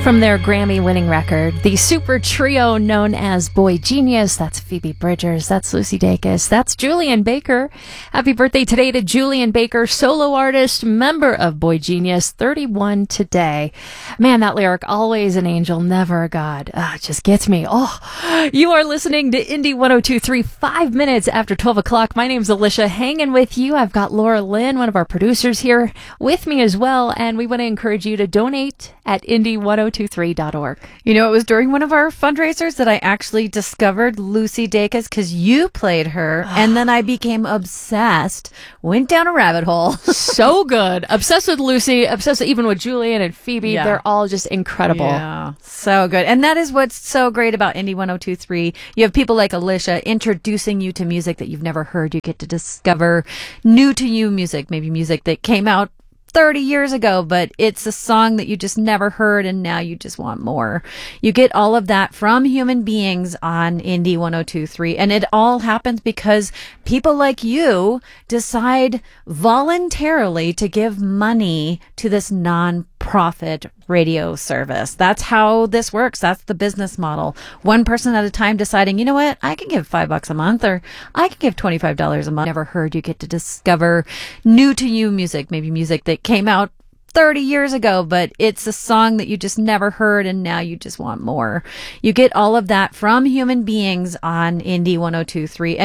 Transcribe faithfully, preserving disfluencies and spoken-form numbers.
From their Grammy-winning record, the super trio known as Boy Genius. That's Phoebe Bridgers, that's Lucy Dacus, that's Julian Baker. Happy birthday today to Julian Baker, solo artist, member of Boy Genius, thirty-one today. Man, that lyric, always an angel, never a god. Ah, it just gets me. Oh, you are listening to Indie one oh two point three, five minutes after twelve o'clock. My name's Alicia, hanging with you. I've got Laura Lynn, one of our producers, here with me as well, and we want to encourage you to donate at indie one oh two three dot org. You know, it was during one of our fundraisers that I actually discovered Lucy Dacus because you played her, and then I became obsessed, went down a rabbit hole. So good. Obsessed with Lucy, obsessed even with Julian and Phoebe. Yeah. They're all just incredible. Yeah, so good. And that is what's so great about Indie one oh two point three. You have people like Alicia introducing you to music that you've never heard. You get to discover new to you music, maybe music that came out thirty years ago, but it's a song that you just never heard and now you just want more. You get all of that from human beings on Indie one oh two point three, and it all happens because people like you decide voluntarily to give money to this non-profit radio service. That's how this works. That's the business model. One person at a time deciding, you know what, I can give five bucks a month, or I can give twenty-five dollars a month. Never heard. You get to discover new to you music, maybe music that came out thirty years ago, but it's a song that you just never heard and now you just want more. You get all of that from human beings on Indie one oh two point three.